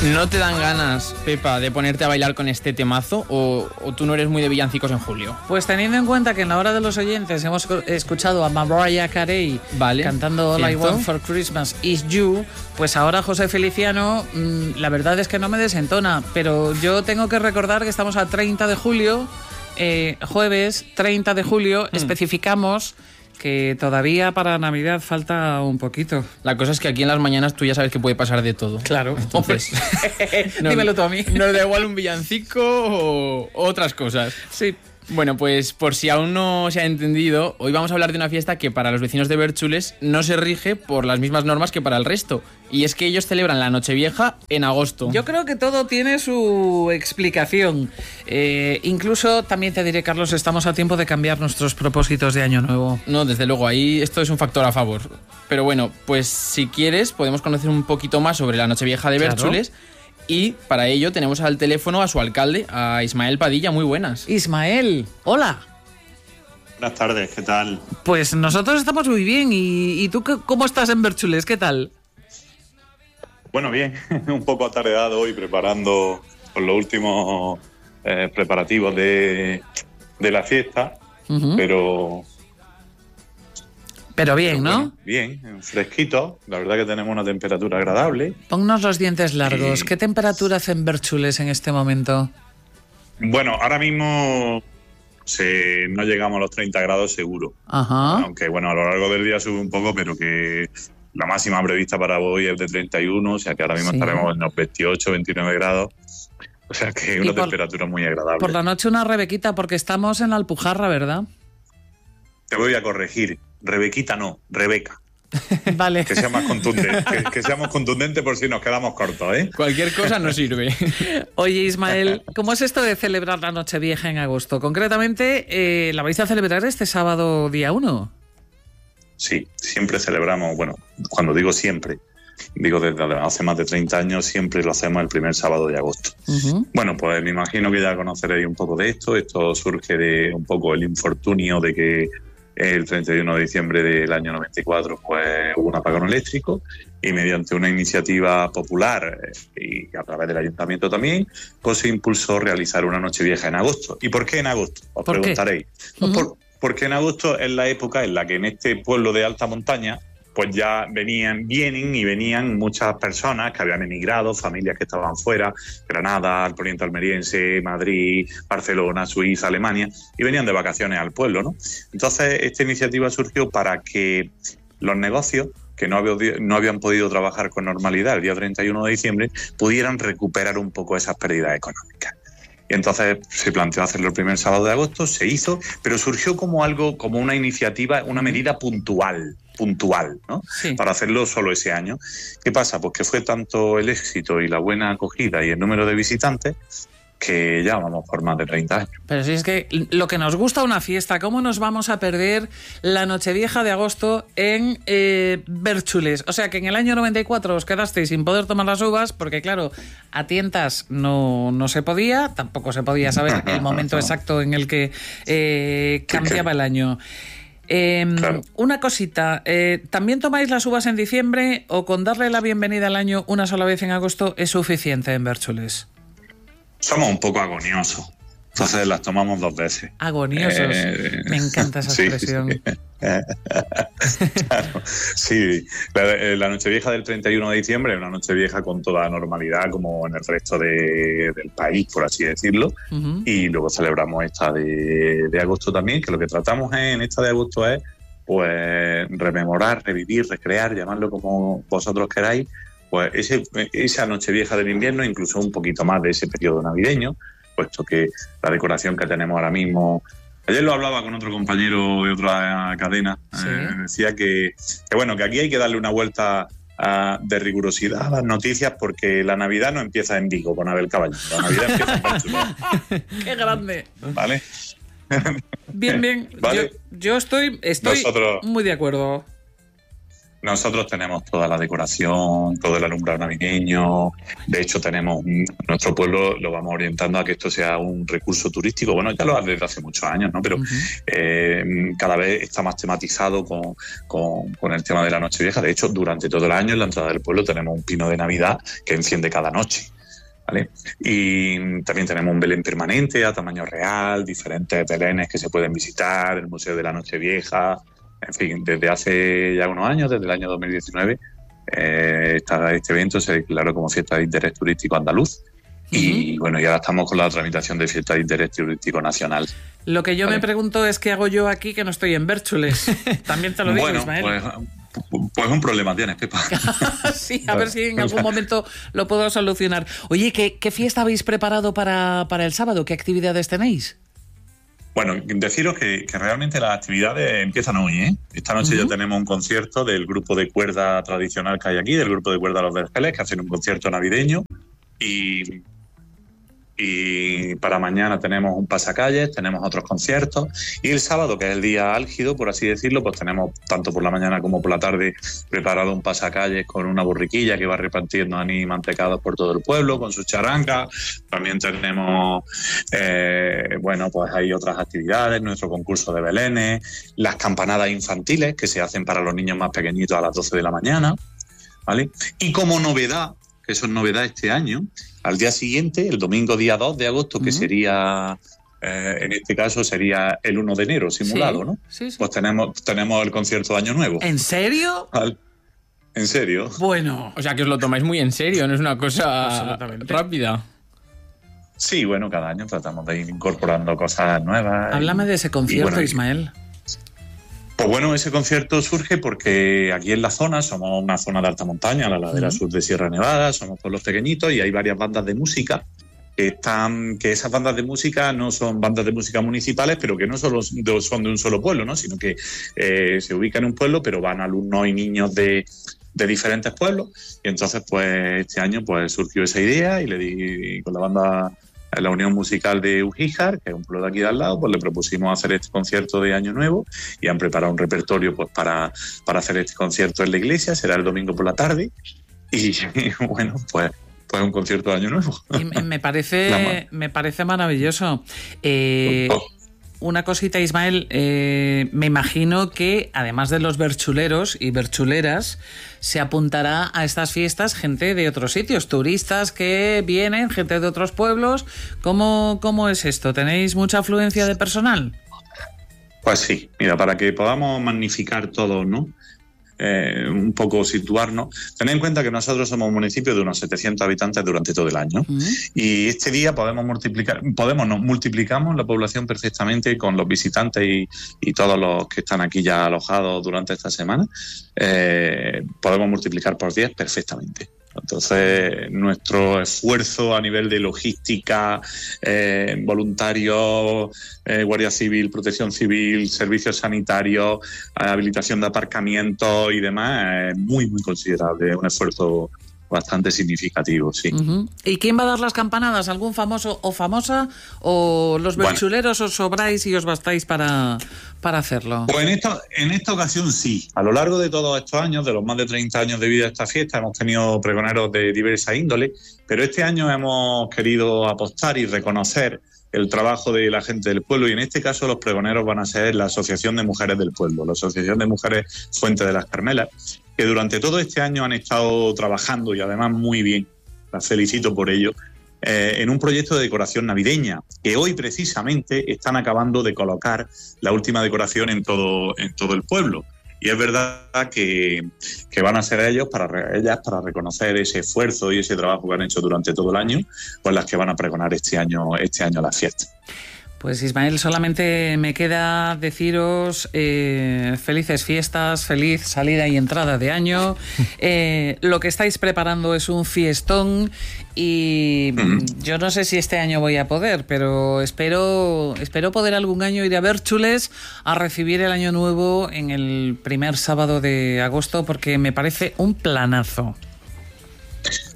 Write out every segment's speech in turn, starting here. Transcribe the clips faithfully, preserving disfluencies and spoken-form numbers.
¿No te dan ganas, Pepa, de ponerte a bailar con este temazo o, o tú no eres muy de villancicos en julio? Pues teniendo en cuenta que en la hora de los oyentes hemos escuchado a Mariah Carey vale, cantando All I Want for Christmas Is You, pues ahora José Feliciano, mmm, la verdad es que no me desentona, pero yo tengo que recordar que estamos a treinta de julio, eh, jueves treinta de julio, mm. especificamos que todavía para Navidad falta un poquito. La cosa es que aquí en las mañanas tú ya sabes que puede pasar de todo. Claro. Entonces, no, dímelo tú a mí. Nos da igual un villancico o otras cosas. Sí. Bueno, pues por si aún no se ha entendido, hoy vamos a hablar de una fiesta que para los vecinos de Bérchules no se rige por las mismas normas que para el resto. Y es que ellos celebran la Nochevieja en agosto. Yo creo que todo tiene su explicación. Eh, incluso, también te diré, Carlos, estamos a tiempo de cambiar nuestros propósitos de Año Nuevo. No, desde luego, ahí esto es un factor a favor. Pero bueno, pues si quieres podemos conocer un poquito más sobre la Nochevieja de Bérchules. Claro. Y para ello tenemos al teléfono a su alcalde, a Ismael Padilla. Muy buenas. Ismael, hola. Buenas tardes, ¿qué tal? Pues nosotros estamos muy bien. ¿Y, y tú cómo estás en Bérchules? ¿Qué tal? Bueno, bien. Un poco atareado hoy preparando con los últimos eh, preparativos de, de la fiesta. Uh-huh. Pero... Pero bien, Pero ¿no? Bueno, bien, fresquito. La verdad que tenemos una temperatura agradable. Ponnos los dientes largos. Y... ¿Qué temperatura hace en Bérchules en este momento? Bueno, ahora mismo se, no llegamos a los treinta grados seguro. Ajá. Aunque, bueno, a lo largo del día sube un poco, pero que la máxima prevista para hoy es de treinta y uno, o sea que ahora mismo sí. estaremos en los veintiocho, veintinueve grados. O sea que es una por, temperatura muy agradable. Por la noche una rebequita, porque estamos en la Alpujarra, ¿verdad? Te voy a corregir. Rebequita no, Rebeca. Vale. Que sea más contundente, que, que seamos contundentes por si nos quedamos cortos, ¿eh? Cualquier cosa nos sirve. Oye, Ismael, ¿cómo es esto de celebrar la Nochevieja en agosto? Concretamente, eh, ¿la vais a celebrar este sábado día uno? Sí, siempre celebramos, bueno, cuando digo siempre, digo desde hace más de treinta años, siempre lo hacemos el primer sábado de agosto. Uh-huh. Bueno, pues me imagino que ya conoceréis un poco de esto. Esto surge de un poco el infortunio de que el treinta y uno de diciembre del año noventa y cuatro pues, hubo un apagón eléctrico y mediante una iniciativa popular eh, y a través del ayuntamiento también, pues se impulsó realizar una Nochevieja en agosto. ¿Y por qué en agosto? Os ¿Por preguntaréis. Uh-huh. No, por, porque en agosto es la época en la que en este pueblo de alta montaña pues ya venían, vienen y venían muchas personas que habían emigrado, familias que estaban fuera, Granada, el Poniente Almeriense, Madrid, Barcelona, Suiza, Alemania, y venían de vacaciones al pueblo, ¿no? Entonces, esta iniciativa surgió para que los negocios que no, había, no habían podido trabajar con normalidad el día treinta y uno de diciembre pudieran recuperar un poco esas pérdidas económicas. Y entonces se planteó hacerlo el primer sábado de agosto, se hizo, pero surgió como algo, como una iniciativa, una medida puntual, puntual, ¿no? Sí. Para hacerlo solo ese año. ¿Qué pasa? Pues que fue tanto el éxito y la buena acogida y el número de visitantes que ya vamos por más de treinta años. Pero si es que lo que nos gusta una fiesta, ¿cómo nos vamos a perder la Nochevieja de agosto en eh, Bérchules? O sea, que en el año noventa y cuatro os quedasteis sin poder tomar las uvas, porque claro, a tientas no, no se podía, tampoco se podía saber el momento exacto en el que eh, cambiaba el año. Eh, claro. Una cosita, eh, ¿también tomáis las uvas en diciembre o con darle la bienvenida al año una sola vez en agosto es suficiente en Bérchules? Somos un poco agoniosos, entonces las tomamos dos veces. Agoniosos, eh, me encanta esa sí, expresión. Sí. Claro, sí, la, la Nochevieja del treinta y uno de diciembre es una Nochevieja con toda normalidad como en el resto de, del país, por así decirlo, uh-huh. Y luego celebramos esta de, de agosto también, que lo que tratamos en esta de agosto es pues rememorar, revivir, recrear, llamadlo como vosotros queráis, pues ese, esa Nochevieja del invierno, incluso un poquito más de ese periodo navideño, puesto que la decoración que tenemos ahora mismo... Ayer lo hablaba con otro compañero de otra cadena, sí. eh, decía que, que bueno, que aquí hay que darle una vuelta a, de rigurosidad a las noticias porque la Navidad no empieza en Vigo con Abel Caballero, la Navidad empieza en Bérchules. ¡Qué grande! ¿Vale? Bien, bien. ¿Vale? Yo, yo estoy, estoy Nosotros... muy de acuerdo. Nosotros tenemos toda la decoración, todo el alumbrado navideño. De hecho, tenemos nuestro pueblo lo vamos orientando a que esto sea un recurso turístico. Bueno, ya lo hace desde hace muchos años, ¿no? Pero uh-huh. eh, cada vez está más tematizado con, con, con el tema de la Nochevieja. De hecho, durante todo el año en la entrada del pueblo tenemos un pino de Navidad que enciende cada noche, ¿vale? Y también tenemos un Belén permanente a tamaño real, diferentes belenes que se pueden visitar, el Museo de la Nochevieja. En fin, desde hace ya unos años, desde el año dos mil diecinueve, eh, esta, este evento se declaró como fiesta de interés turístico andaluz. Uh-huh. Y bueno, y ahora estamos con la tramitación de fiesta de interés turístico nacional. Lo que yo ¿Vale? me pregunto es qué hago yo aquí que no estoy en Bérchules. También te lo digo, bueno, Ismael. Pues, pues un problema tienes, Pepa. Sí, a ver si en algún momento lo puedo solucionar. Oye, ¿qué, qué fiesta habéis preparado para, para el sábado? ¿Qué actividades tenéis? Bueno, deciros que, que realmente las actividades empiezan hoy, ¿eh? Esta noche uh-huh. ya tenemos un concierto del grupo de cuerda tradicional que hay aquí, del grupo de cuerda Los Vergeles, que hacen un concierto navideño. Y, y para mañana tenemos un pasacalles, tenemos otros conciertos. Y el sábado, que es el día álgido, por así decirlo, pues tenemos tanto por la mañana como por la tarde preparado un pasacalles con una borriquilla que va repartiendo anís mantecados por todo el pueblo, con sus charangas. También tenemos, eh, bueno, pues hay otras actividades, nuestro concurso de belenes, las campanadas infantiles que se hacen para los niños más pequeñitos a las doce de la mañana, ¿vale? Y como novedad, que eso es novedad este año, al día siguiente, el domingo día dos de agosto, que uh-huh. sería, eh, en este caso sería el uno de enero simulado, sí, ¿no? Sí, sí. Pues tenemos, tenemos el concierto de Año Nuevo. ¿En serio? Al, ¿En serio? Bueno. O sea, que os lo tomáis muy en serio, no es una cosa rápida. Sí, bueno, cada año tratamos de ir incorporando cosas nuevas. Háblame y, de ese concierto, bueno, Ismael. Pues bueno, ese concierto surge porque aquí en la zona, somos una zona de alta montaña, la ladera uh-huh. sur de Sierra Nevada, somos pueblos pequeñitos y hay varias bandas de música que están, que esas bandas de música no son bandas de música municipales, pero que no solo son de un solo pueblo, ¿no? Sino que eh, se ubican en un pueblo, pero van alumnos y niños de, de diferentes pueblos. Y entonces, pues este año pues surgió esa idea y le di con la banda, la Unión Musical de Ugíjar, que es un pueblo de aquí de al lado, pues le propusimos hacer este concierto de Año Nuevo y han preparado un repertorio pues para, para hacer este concierto en la iglesia. Será el domingo por la tarde y, y bueno, pues pues un concierto de Año Nuevo. Y me parece me parece maravilloso. Eh, oh. Una cosita, Ismael, eh, me imagino que además de los berchuleros y berchuleras, se apuntará a estas fiestas gente de otros sitios, turistas que vienen, gente de otros pueblos. ¿Cómo, cómo es esto? ¿Tenéis mucha afluencia de personal? Pues sí, mira, para que podamos magnificar todo, ¿no? Eh, un poco situarnos. Tened en cuenta que nosotros somos un municipio de unos setecientos habitantes durante todo el año uh-huh. y este día podemos multiplicar, podemos no, multiplicamos la población perfectamente con los visitantes y, y todos los que están aquí ya alojados durante esta semana, eh, podemos multiplicar por diez perfectamente. Entonces, nuestro esfuerzo a nivel de logística, eh, voluntarios, eh, Guardia Civil, Protección Civil, servicios sanitarios, eh, habilitación de aparcamientos y demás es muy, muy considerable. Es un esfuerzo bastante significativo, sí. Uh-huh. ¿Y quién va a dar las campanadas? ¿Algún famoso o famosa? ¿O los berchuleros bueno. os sobráis y os bastáis para, para hacerlo? Pues en esta, en esta ocasión sí. A lo largo de todos estos años, de los más de treinta años de vida de esta fiesta, hemos tenido pregoneros de diversa índole, pero este año hemos querido apostar y reconocer el trabajo de la gente del pueblo, y en este caso los pregoneros van a ser la Asociación de Mujeres del Pueblo, la Asociación de Mujeres Fuente de las Carmelas, que durante todo este año han estado trabajando, y además muy bien, las felicito por ello, eh, en un proyecto de decoración navideña, que hoy precisamente están acabando de colocar la última decoración en todo, en todo el pueblo. Y es verdad que, que van a ser ellos para ellas para reconocer ese esfuerzo y ese trabajo que han hecho durante todo el año, pues las que van a pregonar este año, este año las fiestas. Pues Ismael, solamente me queda deciros eh, felices fiestas, feliz salida y entrada de año. Eh, lo que estáis preparando es un fiestón y mm. yo no sé si este año voy a poder, pero espero, espero poder algún año ir a Bérchules a recibir el año nuevo en el primer sábado de agosto, porque me parece un planazo.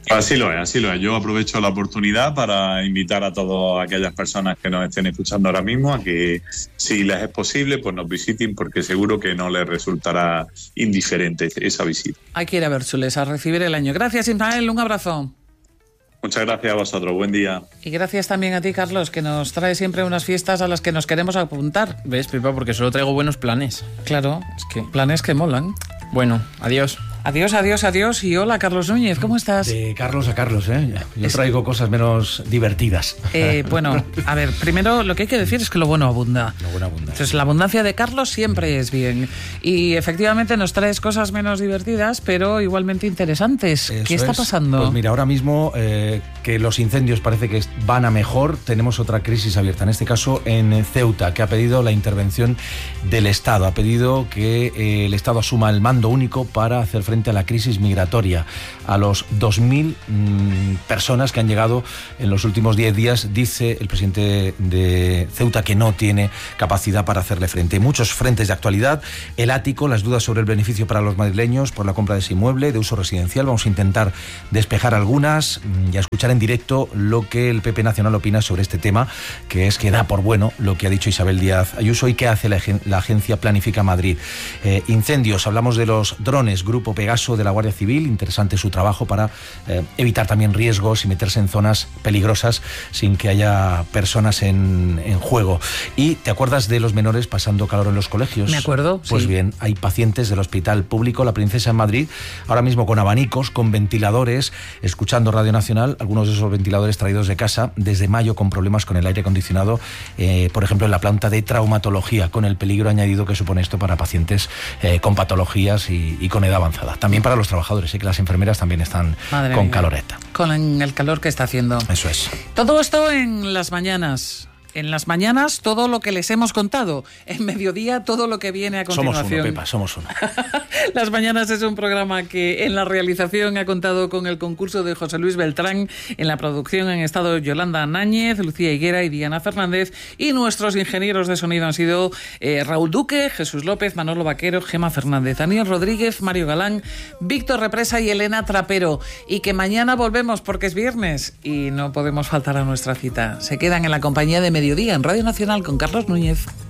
Así lo es, así lo es. Yo aprovecho la oportunidad para invitar a todas aquellas personas que nos estén escuchando ahora mismo a que, si les es posible, pues nos visiten, porque seguro que no les resultará indiferente esa visita. Hay que ir a Bérchules a recibir el año. Gracias, Ismael, un abrazo. Muchas gracias a vosotros, buen día. Y gracias también a ti, Carlos, que nos trae siempre unas fiestas a las que nos queremos apuntar. ¿Ves, Pepa? Porque solo traigo buenos planes. Claro, es que planes que molan. Bueno, adiós. Adiós, adiós, adiós y hola, Carlos Núñez, ¿cómo estás? De Carlos a Carlos, ¿eh? Yo traigo cosas menos divertidas. Eh, bueno, a ver, primero lo que hay que decir es que lo bueno abunda. Lo bueno abunda. Entonces, la abundancia de Carlos siempre es bien. Y efectivamente nos traes cosas menos divertidas, pero igualmente interesantes. Eso ¿Qué está es. pasando? Pues mira, ahora mismo eh, que los incendios parece que van a mejor, tenemos otra crisis abierta, en este caso en Ceuta, que ha pedido la intervención del Estado. Ha pedido que eh, el Estado asuma el mando único para hacer frente a la crisis migratoria, a los dos mil mmm, personas que han llegado en los últimos diez días. Dice el presidente de Ceuta que no tiene capacidad para hacerle frente. Muchos frentes de actualidad, el ático, las dudas sobre el beneficio para los madrileños por la compra de ese inmueble de uso residencial. Vamos a intentar despejar algunas y a escuchar en directo lo que el P P Nacional opina sobre este tema, que es que da por bueno lo que ha dicho Isabel Díaz Ayuso y que hace la, la agencia Planifica Madrid. Eh, incendios, hablamos de los drones, Grupo Pegaso de la Guardia Civil, interesante su trabajo para eh, evitar también riesgos y meterse en zonas peligrosas sin que haya personas en, en juego. Y ¿te acuerdas de los menores pasando calor en los colegios? Me acuerdo, Pues sí. bien, hay pacientes del Hospital Público La Princesa en Madrid, ahora mismo con abanicos, con ventiladores, escuchando Radio Nacional, algunos de esos ventiladores traídos de casa desde mayo con problemas con el aire acondicionado, eh, por ejemplo en la planta de traumatología, con el peligro añadido que supone esto para pacientes eh, con patologías y, y con edad avanzada. También para los trabajadores, sé que las enfermeras también están Madre con mía. caloreta. Con el calor que está haciendo. Eso es. Todo esto en las mañanas. En las mañanas todo lo que les hemos contado. En mediodía todo lo que viene a continuación. Somos uno, Pepa, somos uno. Las Mañanas es un programa que en la realización ha contado con el concurso de José Luis Beltrán, en la producción han estado Yolanda Náñez, Lucía Higuera y Diana Fernández, y nuestros ingenieros de sonido han sido eh, Raúl Duque, Jesús López, Manolo Vaquero, Gema Fernández, Daniel Rodríguez, Mario Galán, Víctor Represa y Elena Trapero. Y que mañana volvemos porque es viernes y no podemos faltar a nuestra cita. Se quedan en la compañía de Mediodía en Radio Nacional con Carlos Núñez.